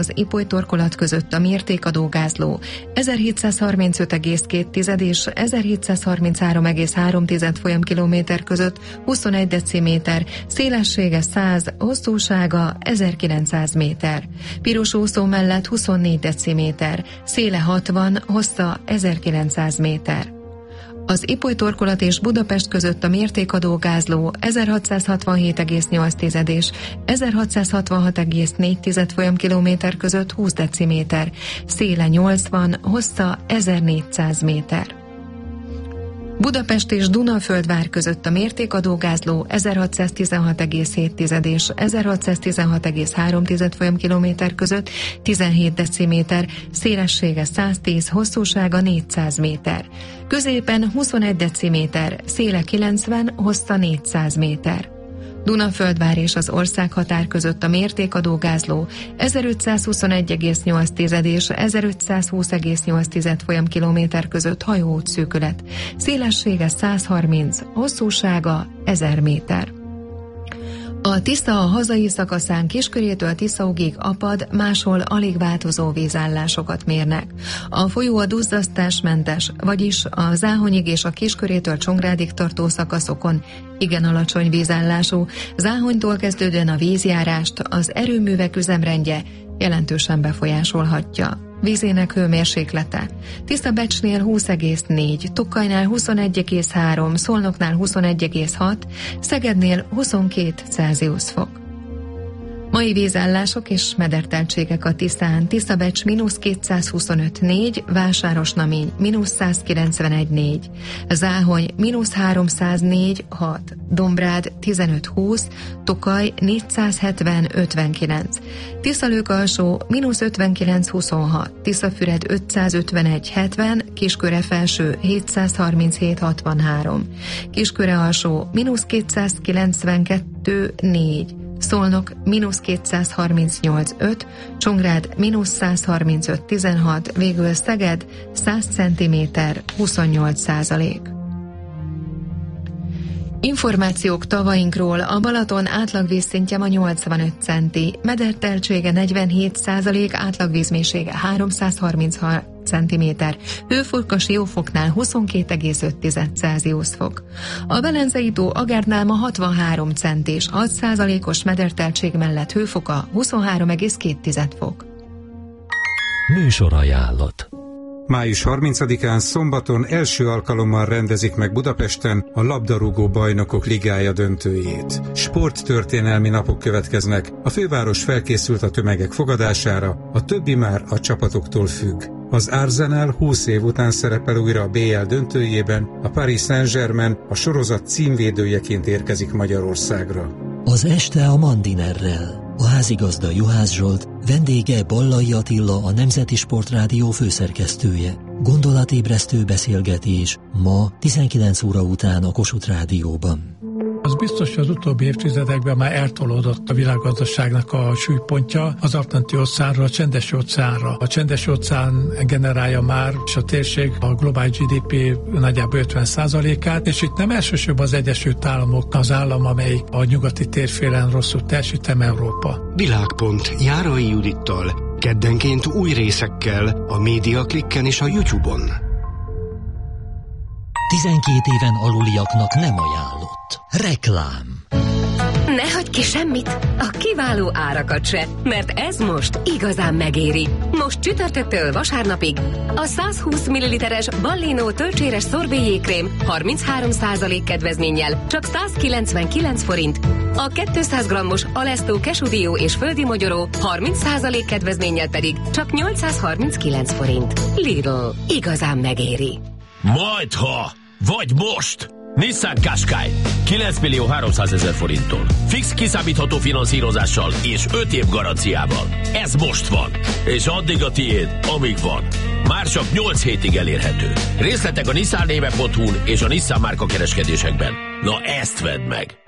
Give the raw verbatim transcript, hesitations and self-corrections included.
az Ipoly torkolat között a mértékadó-gázló ezerhétszázharmincöt egész két és ezerhétszázharminchárom egész három folyamkilométer között huszonegy deciméter, szélessége száz, hosszúsága ezerkilencszáz méter. Piros úszó mellett huszonnégy deciméter, széle hatvan, hossza ezerkilencszáz méter. Az Ipoly torkolat és Budapest között a mértékadó-gázló ezerhatszázhatvanhét egész nyolc és ezerhatszázhatvanhat egész négy folyamkilométer között húsz deciméter, széle nyolcvan, hossza ezernégyszáz méter. Budapest és Dunaföldvár között a mértékadó-gázló ezerhatszáztizenhat egész hét és ezerhatszáztizenhat egész három folyamkilométer között tizenhét deciméter, szélessége száztíz, hosszúsága négyszáz méter. Középen huszonegy deciméter, széle kilencven, hossza négyszáz méter. Dunaföldvár és az országhatár között a mértékadó-gázló ezerötszázhuszonegy egész nyolc és ezerötszázhúsz egész nyolc folyamkilométer között hajóútszűkület, szélessége százharminc, hosszúsága ezer méter. A Tisza a hazai szakaszán Kiskörétől Tiszaugig apad, máshol alig változó vízállásokat mérnek. A folyó a duzzasztásmentes, vagyis a Záhonyig és a Kiskörétől Csongrádig tartó szakaszokon igen alacsony vízállású, Záhonytól kezdődően a vízjárást az erőművek üzemrendje jelentősen befolyásolhatja. Vízének hőmérséklete: Tisza-Becsnél húsz egész négy, Tokajnál huszonegy egész három, Szolnoknál huszonegy egész hat, Szegednél huszonkét Celsius fok. Mai vízállások és mederteltségek a Tiszán: Tisza-Becs mínusz kétszázhuszonöt négy, Vásárosnamény mínusz százkilencvenegy négy, Záhony mínusz háromszáznégy hat, Dombrád tizenöt húsz, Tokaj négyszázhetven ötvenkilenc, Tiszalők-alsó mínusz ötvenkilenc huszonhat, Tiszafüred ötszázötvenegy hetven, Kisköre-felső hétszázharminchét hatvanhárom, Kisköre-alsó mínusz kétszázkilencvenkettő négy, Szolnok mínusz kétszázharmincnyolc öt, Csongrád mínusz százharmincöt tizenhat, végül Szeged száz centiméter, huszonnyolc százalék. Információk tavainkról: a Balaton átlagvízszintje ma nyolcvanöt centi, mederteltsége negyvenhét százalék, átlagvízmélysége háromszázharminchat centiméter, hőfok a Siófoknál huszonkét egész öt Celsius fok. A Velencei tó Agárnál ma hatvanhárom centi és hat százalékos mederteltség mellett hőfoka huszonhárom egész két fok. Műsorajánlat. május harmincadikán szombaton első alkalommal rendezik meg Budapesten a labdarúgó bajnokok ligája döntőjét. Sporttörténelmi napok következnek, a főváros felkészült a tömegek fogadására, a többi már a csapatoktól függ. Az Arsenal húsz év után szerepel újra a bé el döntőjében, a Paris Saint-Germain a sorozat címvédőjeként érkezik Magyarországra. Az este a Mandinerrel. A házigazda Juhász Zsolt, vendége Ballai Attila, a Nemzeti Sportrádió főszerkesztője. Gondolatébresztő beszélgetés ma tizenkilenc óra után a Kossuth Rádióban. Az biztos, hogy az utóbbi évtizedekben már eltolódott a világgazdaságnak a súlypontja az Atlanti-óceánra, a Csendes-óceánra. A Csendes-óceán generálja már, és a térség a globális gé dé pé nagyjából ötven százalékát, és itt nem elsősorban az Egyesült Államok az állam, amelyik a nyugati térfélen rosszul teljesít, hanem Európa. Világpont Járai Judittal, keddenként új részekkel a Médiaklikken és a YouTube-on. tizenkét éven aluliaknak nem ajánlott. Reklám. Ne hagyj ki semmit, a kiváló árakat se, mert ez most igazán megéri. Most csütörtöktől vasárnapig a százhúsz milliliteres Ballino tölcséres szorbéjékrém harminchárom százalék kedvezménnyel csak százkilencvenkilenc forint, a kétszáz grammos Alesto Kesudió és földi mogyoró harminc százalék kedvezménnyel pedig csak nyolcszázharminckilenc forint. Lidl, igazán megéri. Majdha, vagy most! Nissan Qashqai kilenc millió háromszázezer forinttól. Fix kiszámítható finanszírozással és öt év garanciával. Ez most van, és addig a tiéd, amíg van. Már csak nyolc hétig elérhető. Részletek a nissan néve pont hu-n és a Nissan márka kereskedésekben. Na ezt vedd meg!